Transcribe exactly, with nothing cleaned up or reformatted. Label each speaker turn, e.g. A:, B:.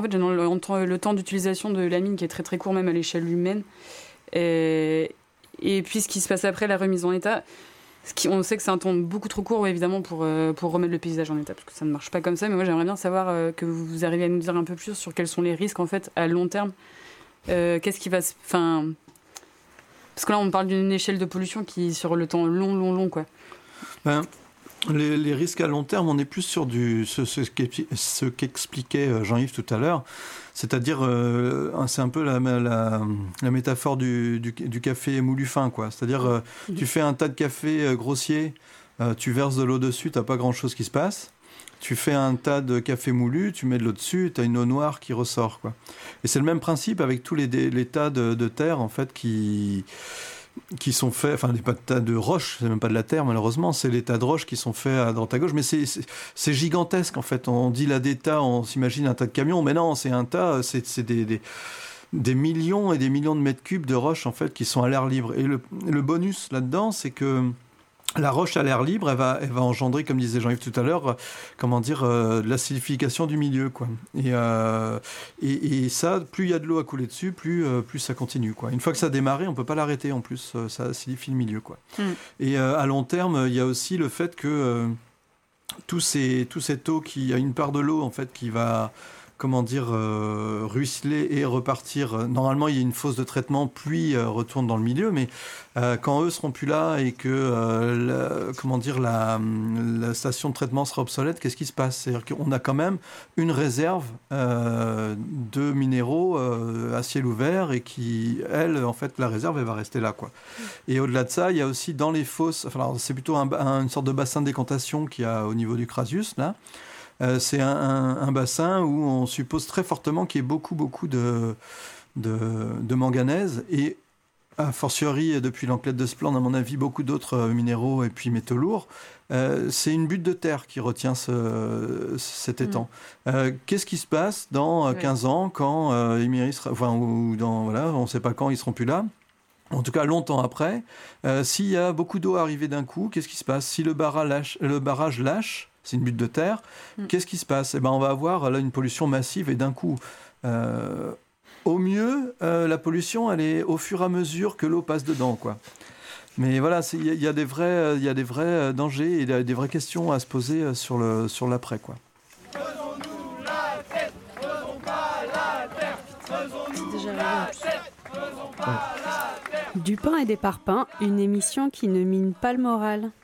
A: En fait, j'ai dans le, le temps d'utilisation de la mine qui est très très court, même à l'échelle humaine. Et, et puis ce qui se passe après la remise en état, ce qui, on sait que c'est un temps beaucoup trop court, évidemment, pour, euh, pour remettre le paysage en état, parce que ça ne marche pas comme ça. Mais moi, j'aimerais bien savoir euh, que vous arriviez à nous dire un peu plus sur quels sont les risques, en fait, à long terme. Euh, qu'est-ce qui va se... Enfin, parce que là, on parle d'une échelle de pollution qui, sur le temps long, long, long, quoi.
B: Ben... Les, les risques à long terme, on est plus sur du, ce, ce, ce qu'expliquait Jean-Yves tout à l'heure, c'est-à-dire, euh, c'est un peu la, la, la métaphore du, du, du café moulu fin, quoi. C'est-à-dire, euh, tu fais un tas de café euh, grossier, euh, tu verses de l'eau dessus, t'as pas grand-chose qui se passe. Tu fais un tas de café moulu, tu mets de l'eau dessus, t'as une eau noire qui ressort, quoi. Et c'est le même principe avec tous les, les tas de, de terre, en fait, qui... qui sont faits, enfin des tas de roches, c'est même pas de la terre malheureusement, c'est les tas de roches qui sont faits à droite à gauche, mais c'est, c'est, c'est gigantesque en fait. On dit là des tas, on s'imagine un tas de camions, mais non, c'est un tas, c'est, c'est des, des, des millions et des millions de mètres cubes de roches en fait qui sont à l'air libre. Et le, le bonus là-dedans, c'est que la roche à l'air libre, elle va, elle va engendrer, comme disait Jean-Yves tout à l'heure, comment dire, euh, de l'acidification du milieu, quoi. Et, euh, et, et ça, plus il y a de l'eau à couler dessus, plus, euh, plus ça continue, quoi. Une fois que ça a démarré, on peut pas l'arrêter, en plus, euh, ça acidifie le milieu, quoi. Mm. Et euh, à long terme, il y a aussi le fait que euh, tout, ces, tout cette eau, qui, il y a une part de l'eau, en fait, qui va... comment dire, euh, ruisseler et repartir. Normalement, il y a une fosse de traitement, puis euh, retourne dans le milieu, mais euh, quand eux seront plus là et que euh, la, comment dire, la, la station de traitement sera obsolète, qu'est-ce qui se passe ? C'est-à-dire qu'on a quand même une réserve euh, de minéraux euh, à ciel ouvert et qui, elle, en fait, la réserve, elle va rester là, quoi. Et au-delà de ça, il y a aussi dans les fosses, enfin, alors, c'est plutôt un, un, une sorte de bassin de décantation qu'il y a au niveau du Crasius, là. Euh, c'est un, un, un bassin où on suppose très fortement qu'il y ait beaucoup, beaucoup de, de, de manganèse et, a fortiori, depuis l'enquête de Splend, à mon avis, beaucoup d'autres minéraux et puis métaux lourds. Euh, c'est une butte de terre qui retient ce, cet étang. Mmh. Euh, qu'est-ce qui se passe dans ouais. quinze ans quand euh, Imerys sera, enfin, ou dans, voilà, on ne sait pas quand ils seront plus là. En tout cas, longtemps après, euh, s'il y a beaucoup d'eau arrivée d'un coup, qu'est-ce qui se passe ? Si le barrage lâche, le barrage lâche, c'est une butte de terre, mmh. qu'est-ce qui se passe ? Eh ben, on va avoir là une pollution massive et d'un coup. Euh, au mieux, euh, la pollution, elle est au fur et à mesure que l'eau passe dedans, quoi. Mais voilà, il y, y a des vrais, il y a des vrais dangers et il y a des vraies questions à se poser sur le sur l'après, quoi.
C: Faisons-nous la tête, faisons pas la terre, faisons-nous la tête, faisons pas la terre.
D: Du pain et des parpaings, une émission qui ne mine pas le moral.